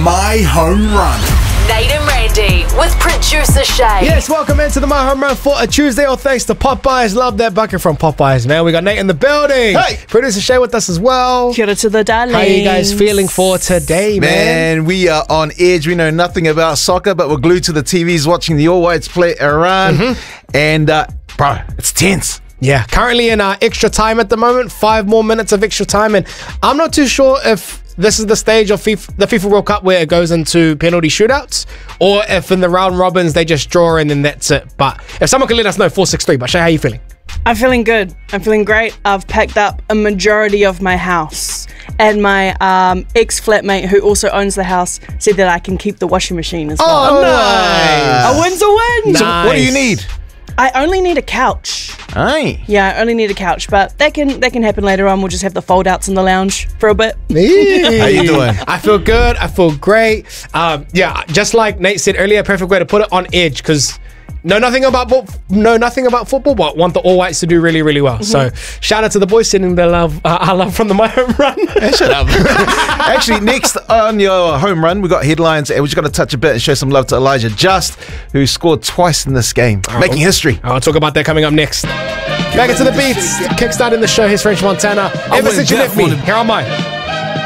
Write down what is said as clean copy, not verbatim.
My Home Run. Nate and Randy with producer Shay. Yes, welcome into the My Home Run for a Tuesday. All thanks to Popeyes. Love that bucket from Popeyes, man. We got Nate in the building. Hey. Producer Shay with us as well. Kia ora to the darlings. How are you guys feeling for today, man? Man, we are on edge. We know nothing about soccer, but we're glued to the TVs watching the All Whites play Iran. And, bro, it's tense. Yeah, currently in extra time at the moment. 5 more minutes of extra time. And I'm not too sure if this is the stage of the FIFA World Cup where it goes into penalty shootouts, or if in the round robins they just draw and then that's it. But if someone can let us know, 463. But Shay, how you feeling? I'm feeling good. I'm feeling great. I've packed up a majority of my house. And my ex-flatmate, who also owns the house, said that I can keep the washing machine as well. Oh, nice. A win's a win. Nice. So what do you need? I only need a couch. Aye. Yeah, I only need a couch, but that can happen later on. We'll just have the fold-outs in the lounge for a bit. How you doing? I feel good. I feel great. Yeah, just like Nate said earlier, perfect way to put it, on edge, because know nothing about football, but want the All Whites to do really, really well. So shout out to the boys sending their love, our love from the My Home Run. Hey, shut up. Actually, next on your home run, we got headlines, and we're just going to touch a bit and show some love to Elijah Just, who scored twice in this game, making history. I'll talk about that coming up next. Back into the beats, kickstarting the show. Here's French Montana. Ever since you left me, here am I.